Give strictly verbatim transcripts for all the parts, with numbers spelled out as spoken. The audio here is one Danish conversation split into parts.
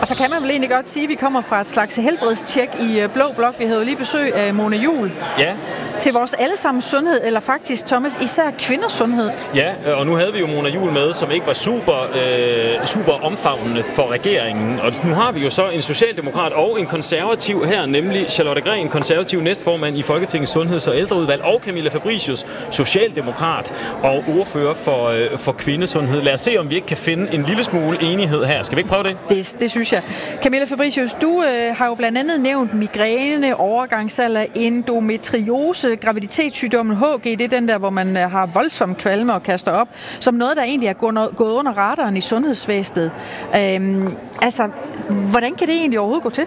Og så kan man vel egentlig godt sige, at vi kommer fra et slags helbredstjek i Blå Blok. Vi havde jo lige besøg af Mona Juul. Ja. Til vores allesammens sundhed, eller faktisk, Thomas, især kvinders sundhed. Ja, og nu havde vi jo Mona Juul med, som ikke var super, øh, super omfavnende for regeringen. Og nu har vi jo så en socialdemokrat og en konservativ her, nemlig Charlotte Gren, konservativ næstformand i Folketingets Sundheds- og Ældreudvalg, og Camilla Fabricius, socialdemokrat og ordfører for, øh, for kvindesundhed. Lad os se, om vi ikke kan finde en lille smule enighed her. Skal vi ikke prøve det? Det, det synes jeg. Camilla Fabricius, du øh, har jo blandt andet nævnt migræne, overgangsalder, endometriose, graviditetssygdommen H G, det er den der, hvor man har voldsom kvalme og kaster op, som noget, der egentlig er gået under radaren i sundhedsvæsenet. Øhm, altså, hvordan kan det egentlig overhovedet gå til?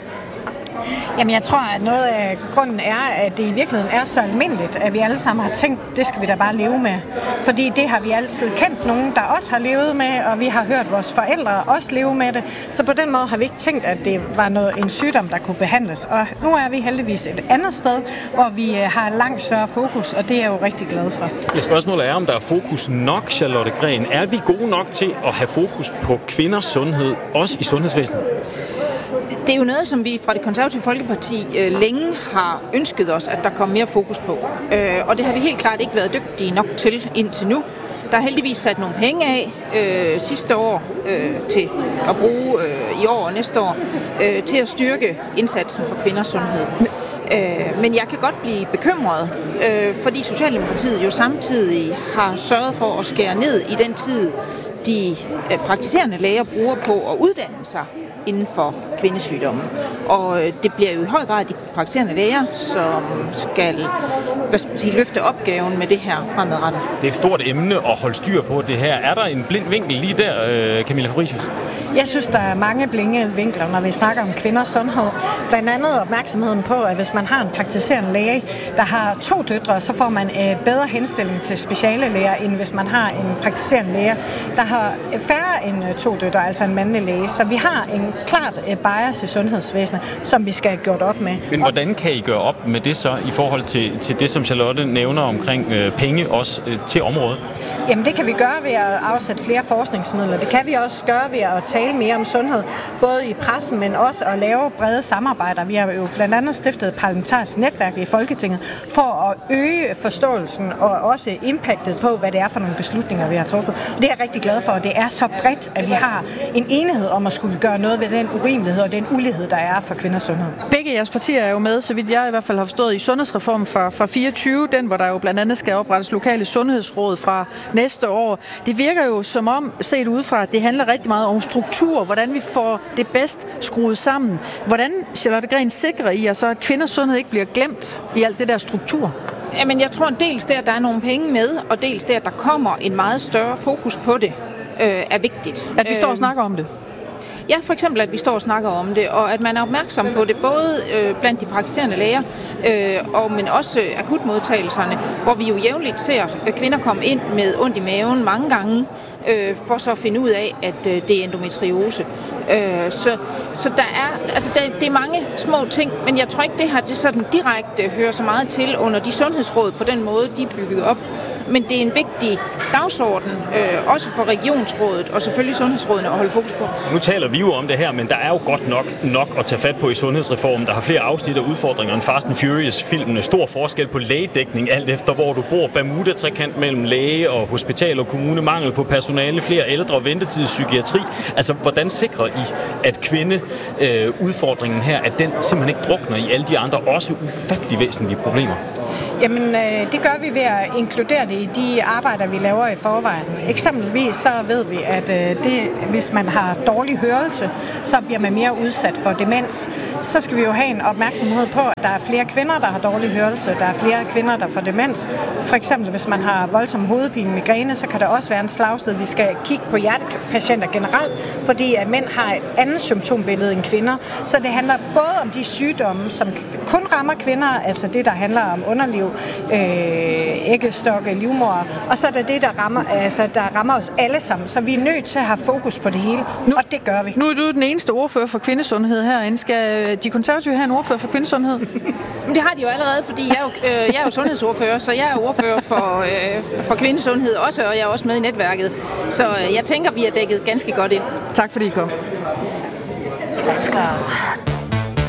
Jamen, jeg tror, at noget af grunden er, at det i virkeligheden er så almindeligt, at vi alle sammen har tænkt, det skal vi da bare leve med. Fordi det har vi altid kendt nogen, der også har levet med, og vi har hørt vores forældre også leve med det. Så på den måde har vi ikke tænkt, at det var noget, en sygdom, der kunne behandles. Og nu er vi heldigvis et andet sted, hvor vi har langt større fokus, og det er jeg jo rigtig glad for. Ja, spørgsmålet er, om der er fokus nok, Charlotte Gren. Er vi gode nok til at have fokus på kvinders sundhed, også i sundhedsvæsenet? Det er jo noget, som vi fra Det Konservative Folkeparti øh, længe har ønsket os, at der kom mere fokus på. Øh, og det har vi helt klart ikke været dygtige nok til indtil nu. Der er heldigvis sat nogle penge af øh, sidste år øh, til at bruge øh, i år og næste år øh, til at styrke indsatsen for kvinders sundhed. Øh, men jeg kan godt blive bekymret, øh, fordi Socialdemokratiet jo samtidig har sørget for at skære ned i den tid, de øh, praktiserende læger bruger på at uddanne sig inden for kvindesygdomme. Og det bliver jo i høj grad de praktiserende læger, som skal hvad skal man sige, løfte opgaven med det her fremadrettet. Det er et stort emne at holde styr på det her. Er der en blind vinkel lige der, Camilla Fabricius? Jeg synes, der er mange blinde vinkler, når vi snakker om kvinders sundhed. Blandt andet opmærksomheden på, at hvis man har en praktiserende læge, der har to døtre, så får man bedre henstilling til speciale læger, end hvis man har en praktiserende læge, der har færre end to døtre, altså en mandlig læge. Så vi har en klart bias i sundhedsvæsenet, som vi skal have gjort op med. Men hvordan kan I gøre op med det så, i forhold til, til det, som Charlotte nævner omkring øh, penge også øh, til området? Jamen det kan vi gøre ved at afsætte flere forskningsmidler. Det kan vi også gøre ved at tale mere om sundhed, både i pressen, men også at lave brede samarbejder. Vi har jo blandt andet stiftet et parlamentarisk netværk i Folketinget for at øge forståelsen og også impactet på, hvad det er for nogle beslutninger, vi har truffet. Det er jeg rigtig glad for, og det er så bredt, at vi har en enighed om at skulle gøre noget ved den urimelighed og den ulighed, der er for kvinders sundhed. Begge jeres partier er jo med, så vidt jeg i hvert fald har forstået, i sundhedsreformen fra, fra fireogtyve, den hvor der jo blandt andet skal oprettes lokale sundhedsråd fra næste år. Det virker jo som om, set udefra, at det handler rigtig meget om struktur, hvordan vi får det bedst skruet sammen. Hvordan, Charlotte Gren, sikrer I jer så, at kvinders sundhed ikke bliver glemt i alt det der struktur? Jamen, jeg tror dels det, at der er nogle penge med, og dels det, at der kommer en meget større fokus på det, øh, er vigtigt. At vi står og snakker om det? Ja, for eksempel, at vi står og snakker om det, og at man er opmærksom på det, både øh, blandt de praktiserende læger, øh, og, men også øh, akutmodtagelserne, hvor vi jo jævnligt ser øh, kvinder komme ind med ondt i maven mange gange, øh, for så at finde ud af, at øh, det er endometriose. Øh, så så der er, altså, der, det er mange små ting, men jeg tror ikke, det her det sådan direkte hører så meget til under de sundhedsråd på den måde, de er bygget op. Men det er en vigtig dagsorden, øh, også for regionsrådet og selvfølgelig sundhedsrådene at holde fokus på. Nu taler vi jo om det her, men der er jo godt nok nok at tage fat på i sundhedsreformen. Der har flere afsnit og udfordringer end Fast and Furious-filmene. Stor forskel på lægedækning, alt efter hvor du bor. Bermuda-trekant mellem læge og hospital og kommune. Mangel på personale, flere ældre, ventetid, psykiatri. Altså, hvordan sikrer I, at kvindeudfordringen øh, her, at den simpelthen ikke drukner i alle de andre også ufattelig væsentlige problemer? Jamen, øh, det gør vi ved at inkludere det i de arbejder, vi laver i forvejen. Eksempelvis så ved vi, at øh, det, hvis man har dårlig hørelse, så bliver man mere udsat for demens. Så skal vi jo have en opmærksomhed på, at der er flere kvinder, der har dårlig hørelse. Der er flere kvinder, der får demens. For eksempel, hvis man har voldsom hovedpine, migræne, så kan der også være en slagsted. Vi skal kigge på hjertepatienter generelt, fordi at mænd har et andet symptombillede end kvinder. Så det handler både om de sygdomme, som kun rammer kvinder, altså det, der handler om underliv, øh, æggestokke, livmoder, og så er det det, der rammer, altså, der rammer os alle sammen. Så vi er nødt til at have fokus på det hele, nu, og det gør vi. Nu er du den eneste ordfører for kvindesundhed herinde. Skal de konservative have en ordfører for kvindesundhed? Men det har de jo allerede, fordi jeg er jo, øh, jeg er jo sundhedsordfører, så jeg er ordfører for, øh, for kvindesundhed også, og jeg er også med i netværket. Så øh, jeg tænker, vi er dækket ganske godt ind. Tak fordi I kom. Let's go.